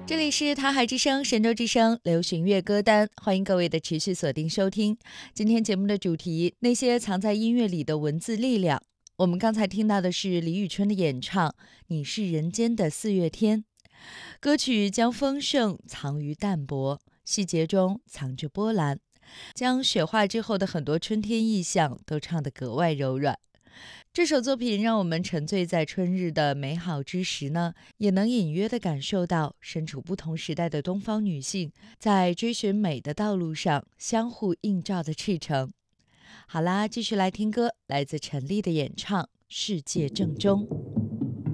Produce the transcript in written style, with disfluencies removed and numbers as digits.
这里是台海之声、神州之声流行乐歌单，欢迎各位的持续锁定收听。今天节目的主题：那些藏在音乐里的文字力量。我们刚才听到的是李宇春的演唱《你是人间的四月天》。歌曲将丰盛藏于淡泊，细节中藏着波澜，将雪化之后的很多春天意象都唱得格外柔软。这首作品让我们沉醉在春日的美好之时呢，也能隐约地感受到身处不同时代的东方女性在追寻美的道路上相互映照的赤诚。好啦，继续来听歌，来自陈粒的演唱《世界正中》。